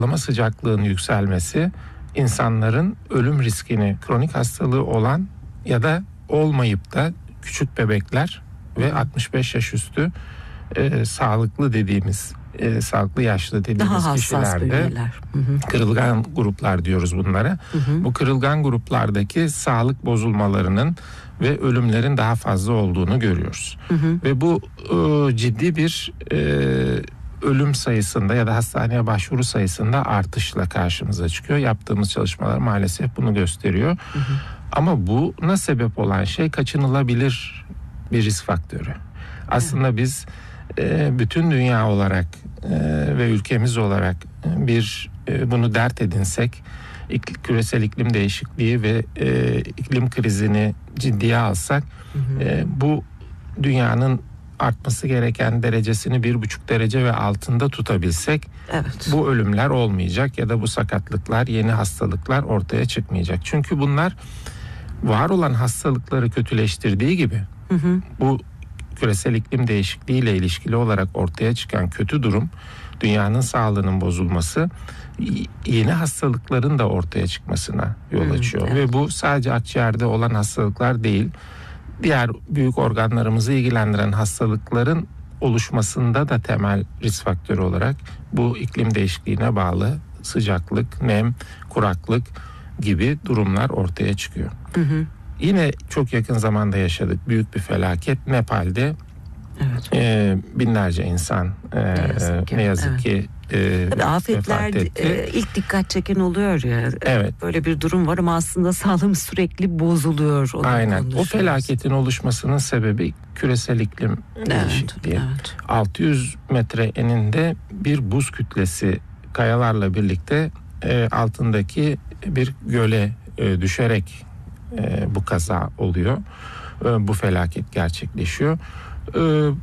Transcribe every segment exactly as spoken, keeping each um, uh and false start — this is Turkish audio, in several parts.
ortalama sıcaklığın yükselmesi insanların ölüm riskini, kronik hastalığı olan ya da olmayıp da küçük bebekler ve altmış beş yaş üstü e, sağlıklı dediğimiz e, sağlıklı yaşlı dediğimiz kişilerde hı hı. kırılgan gruplar diyoruz bunlara. Hı hı. Bu kırılgan gruplardaki sağlık bozulmalarının ve ölümlerin daha fazla olduğunu görüyoruz. Hı hı. Ve bu e, ciddi bir e, ölüm sayısında ya da hastaneye başvuru sayısında artışla karşımıza çıkıyor. Yaptığımız çalışmalar maalesef bunu gösteriyor. Hı hı. Ama buna sebep olan şey kaçınılabilir bir risk faktörü. Aslında evet. biz e, bütün dünya olarak e, ve ülkemiz olarak bir e, bunu dert edinsek, küresel iklim değişikliği ve e, iklim krizini ciddiye alsak, hı hı. E, bu dünyanın artması gereken derecesini bir buçuk derece ve altında tutabilsek, evet. bu ölümler olmayacak ya da bu sakatlıklar, yeni hastalıklar ortaya çıkmayacak. Çünkü bunlar var olan hastalıkları kötüleştirdiği gibi, hı hı. bu küresel iklim değişikliği ile ilişkili olarak ortaya çıkan kötü durum, dünyanın sağlığının bozulması, yeni hastalıkların da ortaya çıkmasına yol açıyor. Hmm, evet. Ve bu sadece akciğerde olan hastalıklar değil, diğer büyük organlarımızı ilgilendiren hastalıkların oluşmasında da temel risk faktörü olarak bu iklim değişikliğine bağlı sıcaklık, nem, kuraklık gibi durumlar ortaya çıkıyor. Hı hı. Yine çok yakın zamanda yaşadık büyük bir felaket. Nepal'de evet. e, binlerce insan e, ne yazık ki, ne yazık evet. ki e, Tabii afetler e, ilk dikkat çeken oluyor ya. Evet. Böyle bir durum var ama aslında sağlığımız sürekli bozuluyor. Aynen. O felaketin oluşmasının sebebi küresel iklim evet, değişikliği. Evet. altı yüz metre eninde bir buz kütlesi kayalarla birlikte e, altındaki bir göle e, düşerek e, bu kaza oluyor. E, bu felaket gerçekleşiyor. E,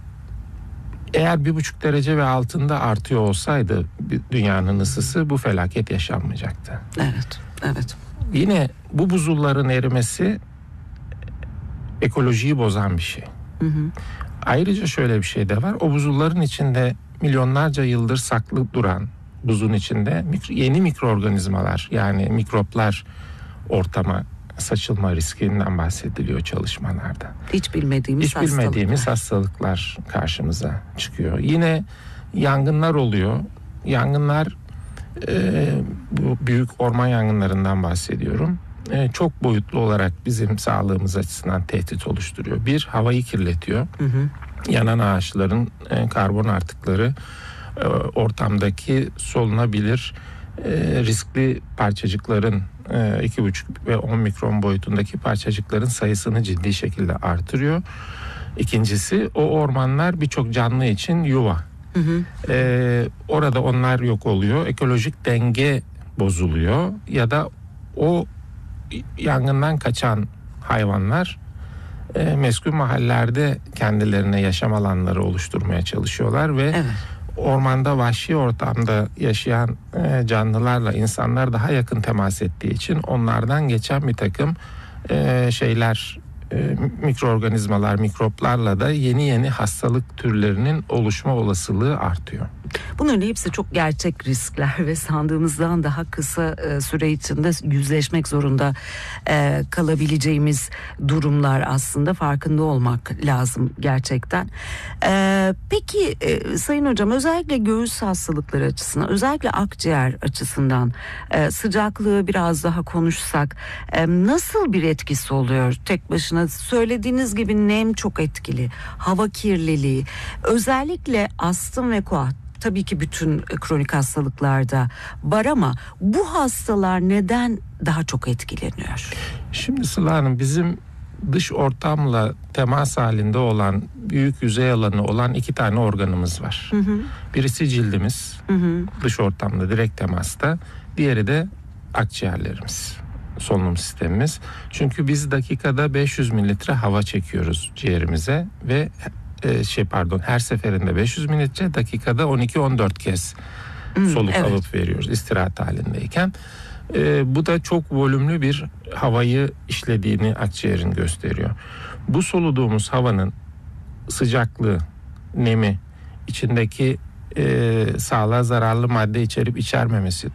Eğer bir buçuk derece ve altında artıyor olsaydı dünyanın ısısı, bu felaket yaşanmayacaktı. Evet, evet. Yine bu buzulların erimesi ekolojiyi bozan bir şey. Hı hı. Ayrıca şöyle bir şey de var. O buzulların içinde milyonlarca yıldır saklı duran buzun içinde yeni mikroorganizmalar, yani mikroplar ortama saçılma riskinden bahsediliyor çalışmalarda. Hiç bilmediğimiz Hiç bilmediğimiz hastalıklar. hastalıklar karşımıza çıkıyor. Yine yangınlar oluyor. Yangınlar e, bu büyük orman yangınlarından bahsediyorum. E, çok boyutlu olarak bizim sağlığımız açısından tehdit oluşturuyor. Bir, havayı kirletiyor. Hı hı. Yanan ağaçların e, karbon artıkları e, ortamdaki solunabilir e, riskli parçacıkların iki buçuk ve on mikron boyutundaki parçacıkların sayısını ciddi şekilde artırıyor. İkincisi, o ormanlar birçok canlı için yuva. Hı hı. Ee, orada onlar yok oluyor. Ekolojik denge bozuluyor ya da o yangından kaçan hayvanlar e, meskun mahallelerde kendilerine yaşam alanları oluşturmaya çalışıyorlar ve evet. ormanda vahşi ortamda yaşayan e, canlılarla insanlar daha yakın temas ettiği için onlardan geçen bir takım e, şeyler, e, mikroorganizmalar, mikroplarla da yeni yeni hastalık türlerinin oluşma olasılığı artıyor. Bunların hepsi çok gerçek riskler ve sandığımızdan daha kısa e, süre içinde yüzleşmek zorunda e, kalabileceğimiz durumlar, aslında farkında olmak lazım gerçekten. E, peki e, Sayın Hocam, özellikle göğüs hastalıkları açısından, özellikle akciğer açısından e, sıcaklığı biraz daha konuşsak e, nasıl bir etkisi oluyor tek başına? Söylediğiniz gibi nem çok etkili, hava kirliliği, özellikle astım ve koah. Tabii ki bütün kronik hastalıklarda var ama bu hastalar neden daha çok etkileniyor? Şimdi Sıla Hanım, bizim dış ortamla temas halinde olan, büyük yüzey alanı olan iki tane organımız var. Hı hı. Birisi cildimiz, hı hı. dış ortamda direkt temasta. Diğeri de akciğerlerimiz, solunum sistemimiz. Çünkü biz dakikada beş yüz mililitre hava çekiyoruz ciğerimize ve Ee, şey pardon her seferinde beş yüz mililitre, dakikada on iki on dört kez hmm, soluk evet. alıp veriyoruz istirahat halindeyken. Ee, bu da çok volümlü bir havayı işlediğini akciğerin gösteriyor. Bu soluduğumuz havanın sıcaklığı, nemi, içindeki e, sağlığa zararlı madde içerip içermemesi,